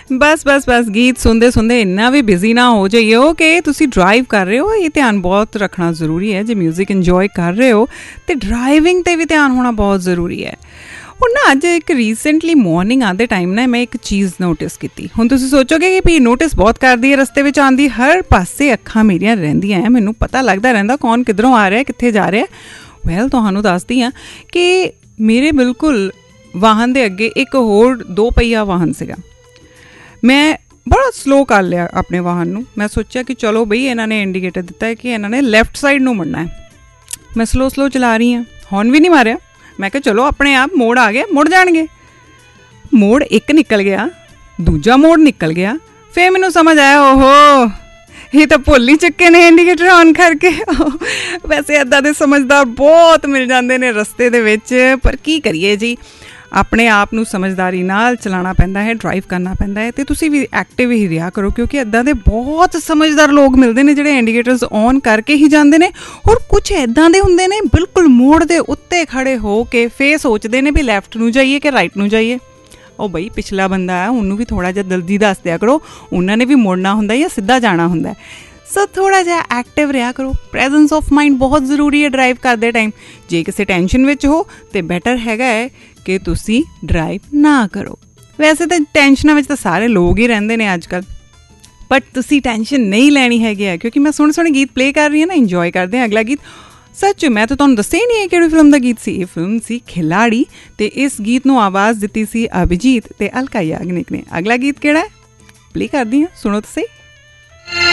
बस बस बस गीत सुनते सुनते इन्ना भी बिजी ना हो जाइए कि तुसी ड्राइव कर रहे हो। ये ध्यान बहुत रखना ज़रूरी है। जो म्यूजिक इंजॉय कर रहे हो तो ड्राइविंग ते भी ध्यान होना बहुत ज़रूरी है। और ना अज एक रीसेंटली मॉर्निंग आते टाइम ना मैं एक चीज़ नोटिस की। हुण तुसीं सोचोगे कि भी नोटिस बहुत करदी है, रस्ते विच आंदी हर पासे अखां मेरियां रहिंदियां हैं, मैनूं पता लगदा रहिंदा कौन किधरों आ रहा है कित्थे जा रहा है। वैल तुहानूं दसदी हां कि मेरे बिल्कुल वाहन दे अगे एक होर 2 पहिया वाहन सीगा। मैं बड़ा स्लो कर लिया अपने वाहन नूं। मैं सोचा कि चलो बई इन्हां ने इंडीकेटर दिता है कि इन्हां ने लैफ्ट साइड नूं मुड़ना है। मैं स्लो स्लो चला रही हाँ, हॉर्न भी नहीं मारिया। मैं कहा चलो अपने आप मोड़ आ गया, मुड़ जाएंगे। मोड़ एक निकल गया, दूजा मोड़ निकल गया, फिर मैनू समझ आया ओहो ये तो भुल ही चुके ने इंडीकेटर ऑन करके। वैसे इदां दे समझदार बहुत मिल जाते हैं रस्ते दे विच, पर की करिए जी, अपने आप नूं समझदारी नाल चलाना पैंदा है, ड्राइव करना पैंदा है। तो तुसीं भी एक्टिव ही रहा करो क्योंकि इदां दे बहुत समझदार लोग मिलते हैं जिहड़े इंडीकेटर्स ऑन करके ही जाते हैं। और कुछ इदां दे हुंदे ने बिल्कुल मोड़ दे उत्ते खड़े हो के फिर सोचते हैं भी लैफ्ट नूं जाइए कि राइट नूं जाइए। ओ बई पिछला बंदा है उन्होंने भी थोड़ा जिहा जल्दी दस दिया करो, उन्होंने भी मुड़ना हुंदा या सीधा जाना हुंदा। सो थोड़ा जिहा एक्टिव रहा करो। प्रेजेंस ऑफ माइंड बहुत जरूरी है ड्राइव करते टाइम। जे किसी टेंशन विच हो तो बैटर हैगा है कि तुसी ड्राइव ना करो। वैसे तो टेंशनां विच तो सारे लोग ही रहंदे ने अजकल, बट तुसी टेंशन नहीं लैनी हैगी है क्योंकि मैं सोहने सोहने गीत प्ले कर रही हूँ ना, इंजॉय करते हैं। अगला गीत सच मैं तो तुहानूं दस्सिया ही नहीं है किहड़ी फिल्म का गीत सी। ये फिल्म सी खिलाड़ी ते इस गीत नूं आवाज़ दित्ती सी अभिजीत ते अलका याग्निक ने। अगला गीत किहड़ा है प्ले करदी हां, सुनो तो सही।